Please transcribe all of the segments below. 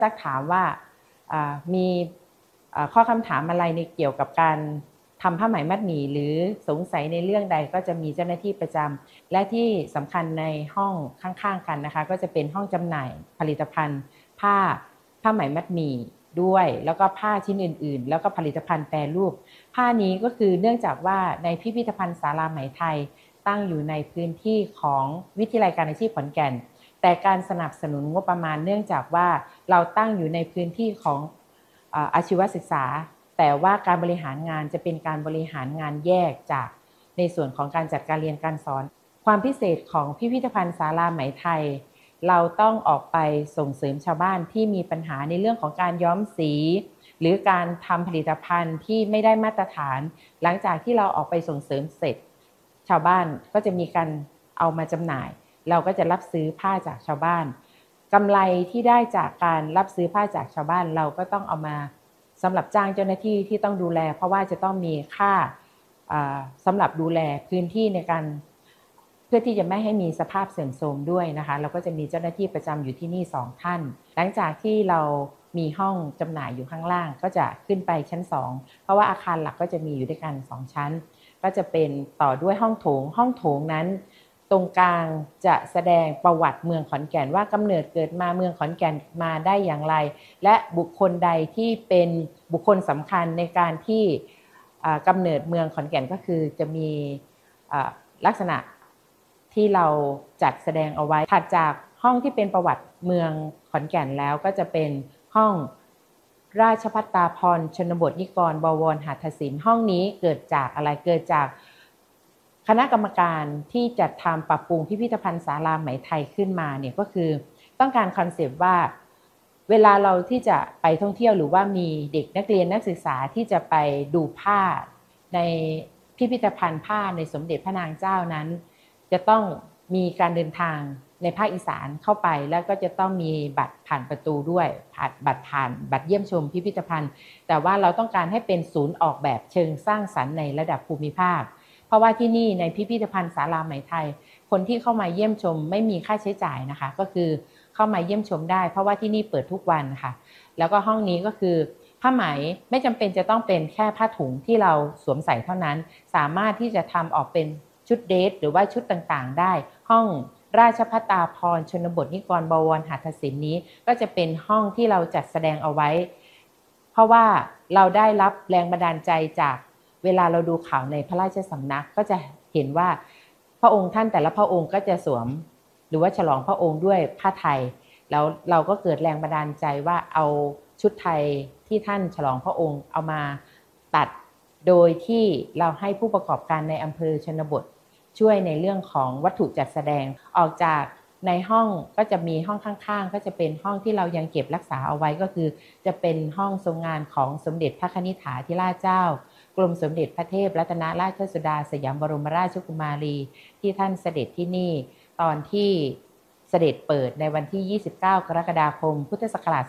ซักถามว่ามีข้อคำถามอะไรในเกี่ยวกับการทำผ้าไหมมัดหมี่หรือสงสัยในเรื่องใดก็จะมีเจ้าหน้าที่ประจำและที่สำคัญในห้องข้างๆกันนะคะก็จะเป็นห้องจำหน่ายผลิตภัณฑ์ผ้าไหมมัดหมี่ด้วยแล้วก็ผ้าชิ้นอื่นๆแล้วก็ผลิตภัณฑ์แปรรูปผ้านี้ก็คือเนื่องจากว่าในพิพิธภัณฑ์ศาลาไหมไทยตั้งอยู่ในพื้นที่ของวิทยาลัยการอาชีพขอนแก่นแต่การสนับสนุนงบประมาณเนื่องจากว่าเราตั้งอยู่ในพื้นที่ของอาชีวศึกษาแต่ว่าการบริหารงานจะเป็นการบริหารงานแยกจากในส่วนของการจัดการเรียนการสอนความพิเศษของพิพิธภัณฑ์ศาลาไหมไทยเราต้องออกไปส่งเสริมชาวบ้านที่มีปัญหาในเรื่องของการย้อมสีหรือการทำผลิตภัณฑ์ที่ไม่ได้มาตรฐานหลังจากที่เราออกไปส่งเสริมเสร็จชาวบ้านก็จะมีการเอามาจำหน่ายเราก็จะรับซื้อผ้าจากชาวบ้านกำไรที่ได้จากการรับซื้อผ้าจากชาวบ้านเราก็ต้องเอามาสำหรับจ้างเจ้าหน้าที่ที่ต้องดูแลเพราะว่าจะต้องมีค่าสำหรับดูแลพื้นที่ในการเพื่อที่จะไม่ให้มีสภาพเสื่อมโทรมด้วยนะคะเราก็จะมีเจ้าหน้าที่ประจำอยู่ที่นี่2ท่านหลังจากที่เรามีห้องจำหน่ายอยู่ข้างล่างก็จะขึ้นไปชั้น2เพราะว่าอาคารหลักก็จะมีอยู่ด้วยกัน2ชั้นก็จะเป็นต่อด้วยห้องโถงนั้นตรงกลางจะแสดงประวัติเมืองขอนแก่นว่ากำเนิดเกิดมาเมืองขอนแก่นมาได้อย่างไรและบุคคลใดที่เป็นบุคคลสำคัญในการที่กำเนิดเมืองขอนแก่นก็คือจะมีลักษณะที่เราจัดแสดงเอาไว้ถัดจากห้องที่เป็นประวัติเมืองขอนแก่นแล้วก็จะเป็นห้องราชภัฏตาภรณ์ชนบทนิกรบวรหัตถศิลป์ห้องนี้เกิดจากอะไรเกิดจากคณะกรรมการที่จัดทำปรับปรุงพิพิธภัณฑ์ศาลาไหมไทยขึ้นมาเนี่ยก็คือต้องการคอนเซปต์ว่าเวลาเราที่จะไปท่องเที่ยวหรือว่ามีเด็กนักเรียนนักศึกษาที่จะไปดูผ้าในพิพิธภัณฑ์ผ้าในสมเด็จพระนางเจ้านั้นจะต้องมีการเดินทางในภาคอีสานเข้าไปแล้วก็จะต้องมีบัตรผ่านประตูด้วยบัตรเยี่ยมชมพิพิธภัณฑ์แต่ว่าเราต้องการให้เป็นศูนย์ออกแบบเชิงสร้างสรรค์ในระดับภูมิภาคเพราะว่าที่นี่ในพิพิธภัณฑ์ศาลาไหมไทยคนที่เข้ามาเยี่ยมชมไม่มีค่าใช้จ่ายนะคะก็คือเข้ามาเยี่ยมชมได้เพราะว่าที่นี่เปิดทุกวันค่ะแล้วก็ห้องนี้ก็คือผ้าไหมไม่จำเป็นจะต้องเป็นแค่ผ้าถุงที่เราสวมใส่เท่านั้นสามารถที่จะทำออกเป็นชุดเดรสหรือว่าชุดต่างๆได้ห้องราชภัฏตาภรณ์ชนบทนิกรบวรหัตถศิลป์นี้ก็จะเป็นห้องที่เราจัดแสดงเอาไว้เพราะว่าเราได้รับแรงบันดาลใจจากเวลาเราดูข่าวในพระราชสำนักก็จะเห็นว่าพระองค์ท่านแต่ละพระองค์ก็จะสวมหรือว่าฉลองพระองค์ด้วยผ้าไทยแล้วเราก็เกิดแรงบันดาลใจว่าเอาชุดไทยที่ท่านฉลองพระองค์เอามาตัดโดยที่เราให้ผู้ประกอบการในอำเภอชนบทช่วยในเรื่องของวัตถุจัดแสดงออกจากในห้องก็จะมีห้องข้างๆก็จะเป็นห้องที่เรายังเก็บรักษาเอาไว้ก็คือจะเป็นห้องทรงงานของสมเด็จพระคณิษฐาธิราชเจ้ากรมสมเด็จพระเทพรัตนราชสุดาสยามบรมราชกุมารีที่ท่านเสด็จที่นี่ตอนที่เสด็จเปิดในวันที่29กรกฎาคมพุทธศักราช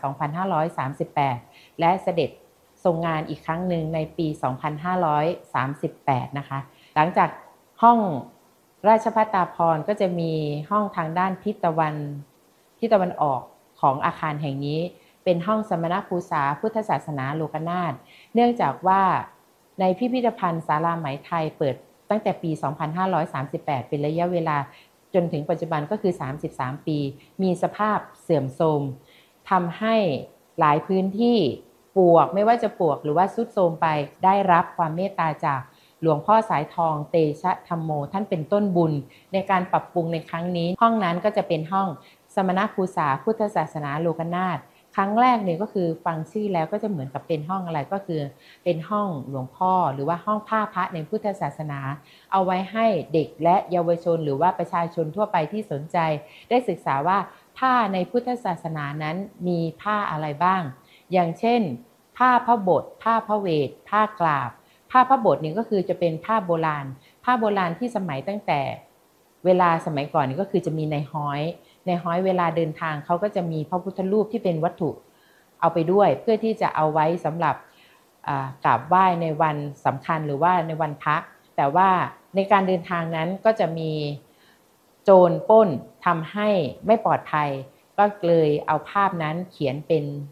2538และเสด็จทรงงานอีกครั้งหนึ่งในปี2538นะคะหลังจากห้องราชภัฏตาภรณ์ก็จะมีห้องทางด้านทิศตะวันออกของอาคารแห่งนี้เป็นห้องสมณภูษาพุทธศาสนาโลกนาถเนื่องจากว่าในพิพิธภัณฑ์ศาลาไหมไทยเปิดตั้งแต่ปี2538เป็นระยะเวลาจนถึงปัจจุบันก็คือ33ปีมีสภาพเสื่อมโทรมทำให้หลายพื้นที่ปวกไม่ว่าจะปวกหรือว่าทรุดโทรมไปได้รับความเมตตาจากหลวงพ่อสายทองเตชะธรรมโมท่านเป็นต้นบุญในการปรับปรุงในครั้งนี้ห้องนั้นก็จะเป็นห้องสมณภูษาพุทธศาสนาโลกนาถครั้งแรกเนี่ยก็คือฟังชื่อแล้วก็จะเหมือนกับเป็นห้องอะไรก็คือเป็นห้องหลวงพ่อหรือว่าห้องผ้าพระในพุทธศาสนาเอาไว้ให้เด็กและเยาวชนหรือว่าประชาชนทั่วไปที่สนใจได้ศึกษาว่าผ้าในพุทธศาสนานั้นมีผ้าอะไรบ้างอย่างเช่นผ้าพระบทผ้าพระเวทผ้ากราบผ้าพระบทนี่ก็คือจะเป็นผ้าโบราณที่สมัยตั้งแต่เวลาสมัยก่อนนี่ก็คือจะมีในห้อยเวลาเดินทางเขาก็จะมีพระพุทธรูปที่เป็นวัตถุเอาไปด้วยเพื่อที่จะเอาไว้สำหรับกราบไหว้ในวันสำคัญหรือว่าในวันพระแต่ว่าในการเดินทางนั้นก็จะมีโจรปล้นทำให้ไม่ปลอดภัยก็เลยเอาภาพนั้นเขียนเป็น